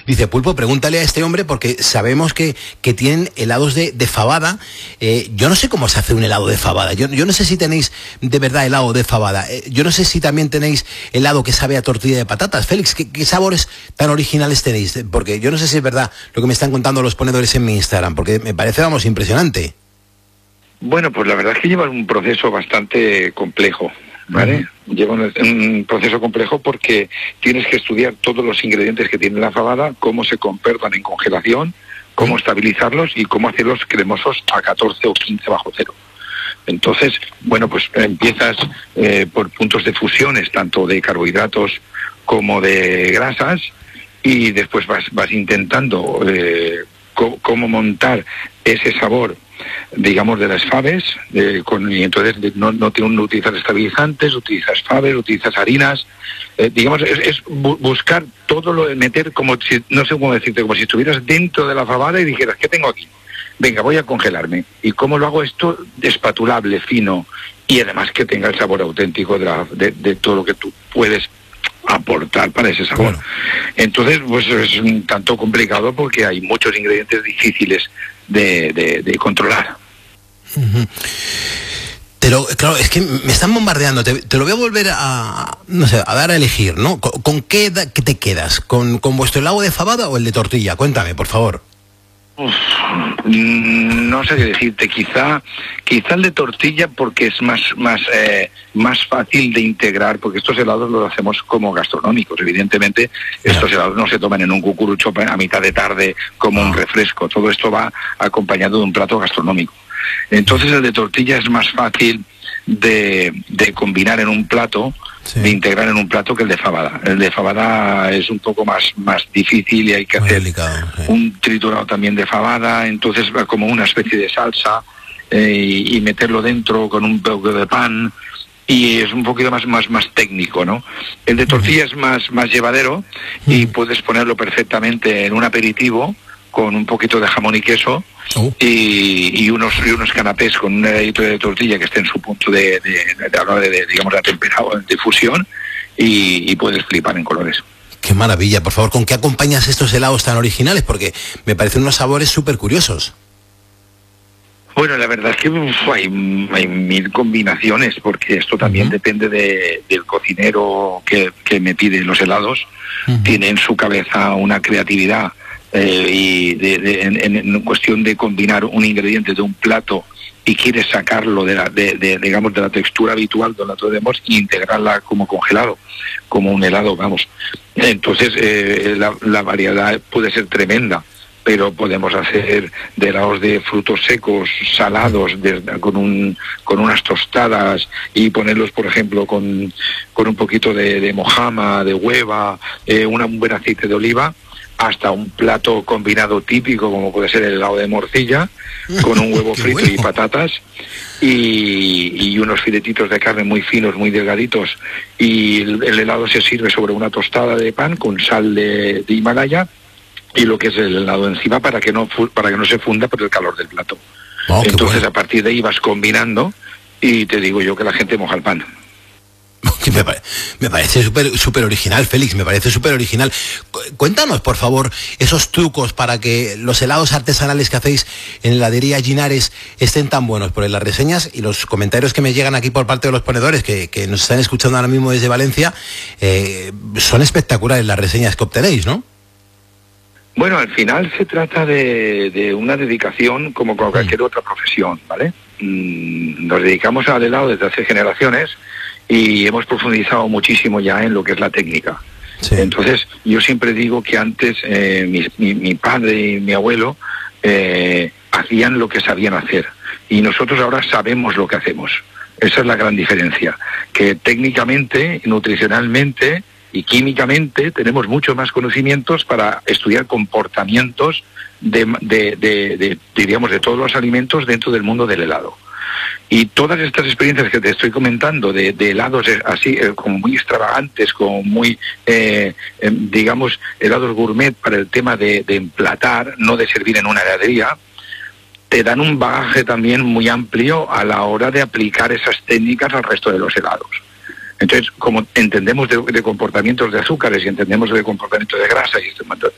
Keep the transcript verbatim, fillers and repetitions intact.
Dice, Pulpo, pregúntale a este hombre porque sabemos que, que tienen helados de, de fabada. Eh, yo no sé cómo se hace un helado de fabada. Yo, yo no sé si tenéis de verdad helado de fabada. Eh, yo no sé si también tenéis helado que sabe a tortilla de patatas. Félix, ¿qué, qué sabores tan originales tenéis? Porque yo no sé si es verdad lo que me están contando los ponedores en mi Instagram, porque me parece, vamos, impresionante. Bueno, pues la verdad es que lleva un proceso bastante complejo, ¿vale? Uh-huh. Lleva un, un proceso complejo porque tienes que estudiar todos los ingredientes que tiene la fabada, cómo se conservan en congelación, cómo uh-huh. estabilizarlos y cómo hacerlos cremosos a catorce o quince bajo cero. Entonces, bueno, pues empiezas eh, por puntos de fusiones, tanto de carbohidratos como de grasas, y después vas, vas intentando eh, co- cómo montar ese sabor, digamos, de las faves, eh, con, y entonces no, no, no utilizas estabilizantes, utilizas faves, utilizas harinas, eh, digamos, es, es bu- buscar todo lo de meter como si, no sé cómo decirte, como si estuvieras dentro de la fabada y dijeras, ¿qué tengo aquí? Venga, voy a congelarme. ¿Y cómo lo hago esto? Espatulable, fino, y además que tenga el sabor auténtico de, la, de, de todo lo que tú puedes aportar para ese sabor. Bueno. Entonces, pues es un tanto complicado porque hay muchos ingredientes difíciles de, de, de controlar. Uh-huh. Pero, claro, es que me están bombardeando. Te, te lo voy a volver a, no sé, a dar a elegir, ¿no? ¿Con, con qué, da, qué te quedas? ¿Con, ¿Con vuestro helado de fabada o el de tortilla? Cuéntame, por favor. Uf, no sé qué decirte, quizá quizá el de tortilla porque es más más eh, más fácil de integrar, porque estos helados los hacemos como gastronómicos. Evidentemente estos helados no se toman en un cucurucho a mitad de tarde como un refresco, todo esto va acompañado de un plato gastronómico. Entonces el de tortilla es más fácil de, de combinar en un plato, sí. de integrar en un plato, que el de fabada. El de fabada es un poco más, más difícil y hay que muy hacer delicado, sí. un triturado también de fabada, entonces como una especie de salsa eh, y, y meterlo dentro con un poco de pan, y es un poquito más, más, más técnico, ¿no? El de tortilla uh-huh. es más, más llevadero uh-huh. y puedes ponerlo perfectamente en un aperitivo con un poquito de jamón y queso uh. y, y unos y unos canapés con un heladito de tortilla que esté en su punto de, de, de, de, de digamos, de temperado, de fusión, y, y puedes flipar en colores. Qué maravilla. Por favor, ¿con qué acompañas estos helados tan originales? Porque me parecen unos sabores súper curiosos. Bueno, la verdad es que uf, hay, hay mil combinaciones, porque esto también uh-huh. depende de, del cocinero que, que me pide los helados. Uh-huh. Tiene en su cabeza una creatividad Eh, y de, de, en, en cuestión de combinar un ingrediente de un plato y quieres sacarlo de la, de, de, digamos, de la textura habitual donde la tenemos e integrarla como congelado, como un helado, vamos. Entonces eh, la, la variedad puede ser tremenda, pero podemos hacer de helados de frutos secos, salados, de, con un con unas tostadas, y ponerlos, por ejemplo, con, con un poquito de, de mojama, de hueva, eh, una, un buen aceite de oliva, hasta un plato combinado típico como puede ser el helado de morcilla con un huevo frito bueno. y patatas y, y unos filetitos de carne muy finos, muy delgaditos, y el, el helado se sirve sobre una tostada de pan con sal de, de Himalaya y lo que es el helado encima para que no para que no se funda por el calor del plato. Oh, entonces bueno. a partir de ahí vas combinando y te digo yo que la gente moja el pan. Me, pare, me parece súper súper original, Félix, me parece súper original. Cuéntanos, por favor, esos trucos para que los helados artesanales que hacéis en heladería Ginares estén tan buenos, porque las reseñas y los comentarios que me llegan aquí por parte de los ponedores que, que nos están escuchando ahora mismo desde Valencia, eh, son espectaculares las reseñas que obtenéis, ¿no? Bueno, al final se trata de, de una dedicación como con cualquier otra profesión, ¿vale? Mm, nos dedicamos al helado desde hace generaciones y hemos profundizado muchísimo ya en lo que es la técnica. Sí. Entonces, yo siempre digo que antes eh, mi, mi, mi padre y mi abuelo eh, hacían lo que sabían hacer, y nosotros ahora sabemos lo que hacemos. Esa es la gran diferencia, que técnicamente, nutricionalmente y químicamente tenemos mucho más conocimientos para estudiar comportamientos de, de, de, de, diríamos, de todos los alimentos dentro del mundo del helado. Y todas estas experiencias que te estoy comentando de, de helados así, eh, como muy extravagantes, como muy, eh, eh, digamos, helados gourmet para el tema de, de emplatar, no de servir en una heladería, te dan un bagaje también muy amplio a la hora de aplicar esas técnicas al resto de los helados. Entonces, como entendemos de, de comportamientos de azúcares y entendemos de comportamientos de grasa y